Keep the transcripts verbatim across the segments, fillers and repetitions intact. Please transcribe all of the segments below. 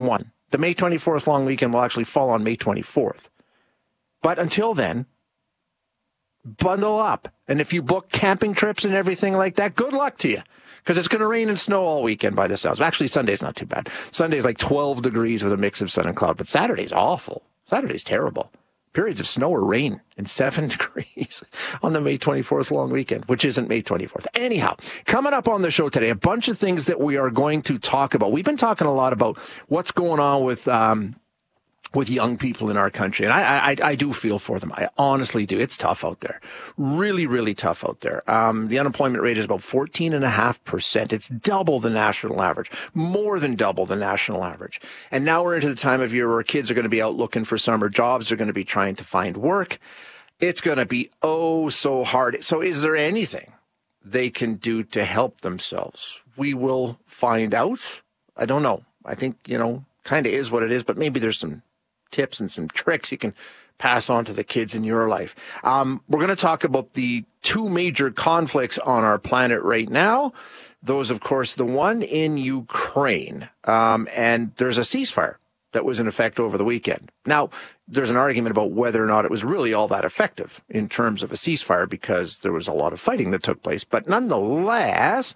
one. The May twenty-fourth long weekend will actually fall on May twenty-fourth. But until then, bundle up. And if you book camping trips and everything like that, good luck to you. Because it's going to rain and snow all weekend by the sounds. Actually, Sunday's not too bad. Sunday's like twelve degrees with a mix of sun and cloud. But Saturday's awful. Saturday's terrible. Periods of snow or rain and seven degrees on the May twenty-fourth long weekend, which isn't May twenty-fourth. Anyhow, coming up on the show today, a bunch of things that we are going to talk about. We've been talking a lot about what's going on with um, with young people in our country. And I, I, I do feel for them. I honestly do. It's tough out there. Really, really tough out there. Um, the unemployment rate is about fourteen and a half percent. It's double the national average, more than double the national average. And now we're into the time of year where kids are going to be out looking for summer jobs. They're going to be trying to find work. It's going to be oh so hard. So is there anything they can do to help themselves? We will find out. I don't know. I think, you know, kind of is what it is, but maybe there's some tips and some tricks you can pass on to the kids in your life. Um, we're going to talk about the two major conflicts on our planet right now. Those, of course, the one in Ukraine. Um, and there's a ceasefire that was in effect over the weekend. Now, there's an argument about whether or not it was really all that effective in terms of a ceasefire because there was a lot of fighting that took place. But nonetheless,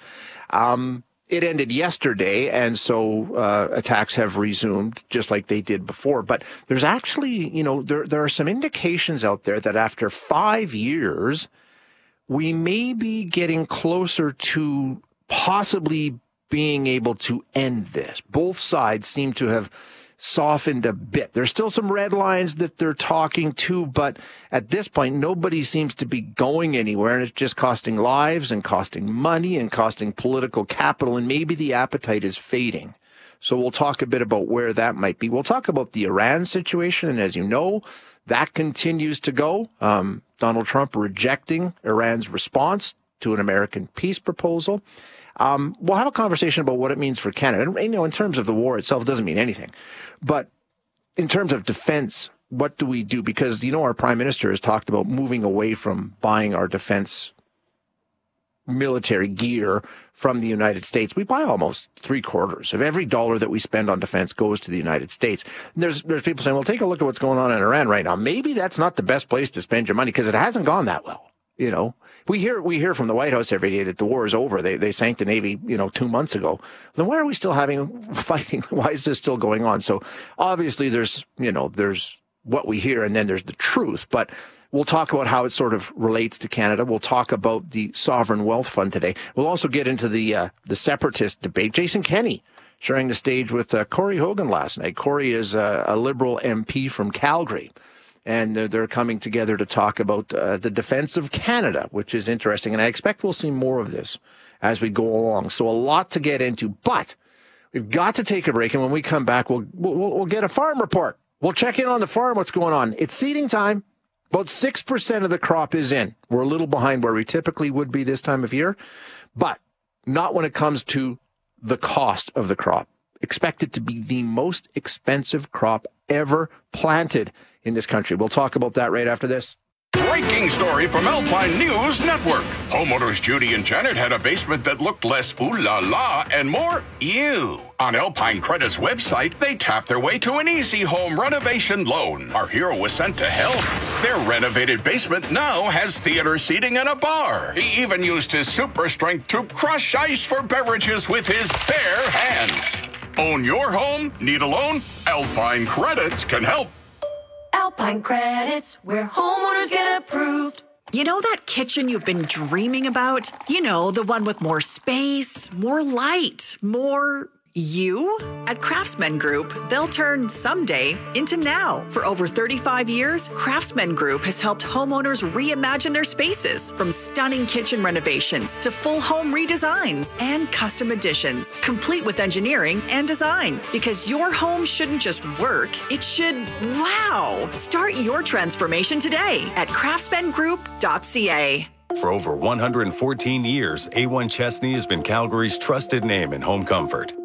um, it ended yesterday, and so uh, attacks have resumed just like they did before. But there's actually, you know, there there are some indications out there that after five years, we may be getting closer to possibly being able to end this. Both sides seem to have softened a bit. There's still some red lines that they're talking to, but at this point, nobody seems to be going anywhere, and it's just costing lives and costing money and costing political capital, and maybe the appetite is fading. So we'll talk a bit about where that might be. We'll talk about the Iran situation, and as you know, that continues to go. Um, Donald Trump rejecting Iran's response to an American peace proposal. Um, we'll have a conversation about what it means for Canada. And, you know, in terms of the war itself, it doesn't mean anything. But in terms of defense, what do we do? Because, you know, our prime minister has talked about moving away from buying our defense military gear from the United States. We buy almost three quarters of every dollar that we spend on defense goes to the United States. And there's there's people saying, well, take a look at what's going on in Iran right now. Maybe that's not the best place to spend your money because it hasn't gone that well. You know, we hear we hear from the White House every day that the war is over. They they sank the Navy, you know, two months ago. Then why are we still having fighting? Why is this still going on? So obviously there's, you know, there's what we hear and then there's the truth. But we'll talk about how it sort of relates to Canada. We'll talk about the Sovereign Wealth Fund today. We'll also get into the uh, the separatist debate. Jason Kenney sharing the stage with uh, Corey Hogan last night. Corey is uh, a Liberal M P from Calgary. And they're coming together to talk about uh, the defense of Canada, which is interesting. And I expect we'll see more of this as we go along. So a lot to get into, but we've got to take a break. And when we come back, we'll, we'll, we'll get a farm report. We'll check in on the farm, what's going on. It's seeding time. About six percent of the crop is in. We're a little behind where we typically would be this time of year, but not when it comes to the cost of the crop. Expected to be the most expensive crop ever planted in this country. We'll talk about that right after this. Breaking story from Alpine News Network. Homeowners Judy and Janet had a basement that looked less ooh la la and more ew. On Alpine Credit's website, they tapped their way to an easy home renovation loan. Our hero was sent to help. Their renovated basement now has theater seating and a bar. He even used his super strength to crush ice for beverages with his bare hands. Own your home? Need a loan? Alpine Credits can help. Alpine Credits, where homeowners get approved. You know that kitchen you've been dreaming about? You know, the one with more space, more light, more you? At Craftsman Group, they'll turn someday into now. For over thirty-five years, Craftsman Group has helped homeowners reimagine their spaces, from stunning kitchen renovations to full home redesigns and custom additions, complete with engineering and design. Because your home shouldn't just work, it should wow. Start your transformation today at craftsman group dot c a. For over one hundred fourteen years, A one Chesney has been Calgary's trusted name in home comfort.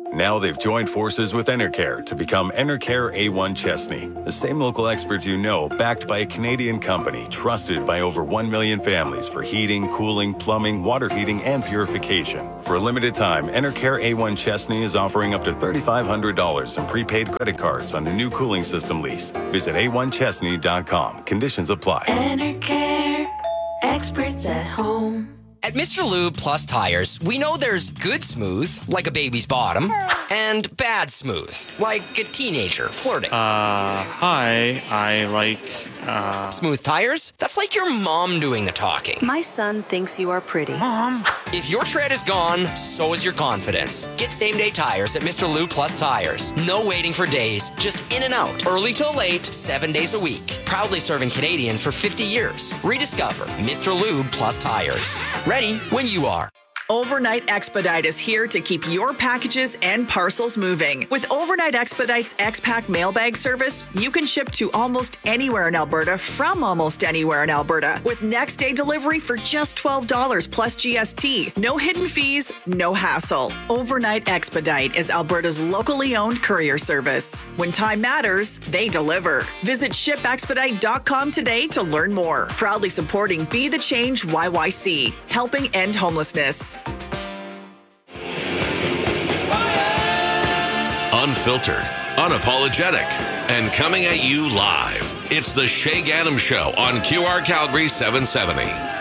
Now they've joined forces with Enercare to become Enercare A one Chesney. The same local experts you know, backed by a Canadian company, trusted by over one million families for heating, cooling, plumbing, water heating, and purification. For a limited time, Enercare A one Chesney is offering up to three thousand five hundred dollars in prepaid credit cards on a new cooling system lease. Visit A one Chesney dot com. Conditions apply. Enercare, experts at home. At Mister Lube Plus Tires, we know there's good smooth, like a baby's bottom, and bad smooth, like a teenager flirting. Uh, hi, I like, uh... Smooth tires? That's like your mom doing the talking. My son thinks you are pretty. Mom! If your tread is gone, so is your confidence. Get same-day tires at Mister Lube Plus Tires. No waiting for days, just in and out. Early till late, seven days a week. Proudly serving Canadians for fifty years. Rediscover Mister Lube Plus Tires. Ready when you are. Overnight Expedite is here to keep your packages and parcels moving. With Overnight Expedite's X-Pack mailbag service, you can ship to almost anywhere in Alberta from almost anywhere in Alberta with next day delivery for just twelve dollars plus G S T. No hidden fees, no hassle. Overnight Expedite is Alberta's locally owned courier service. When time matters, they deliver. Visit ship expedite dot com today to learn more. Proudly supporting Be the Change Y Y C, helping end homelessness. Unfiltered, unapologetic, and coming at you live. It's the Shay Gaddam Show on Q R Calgary seven seventy.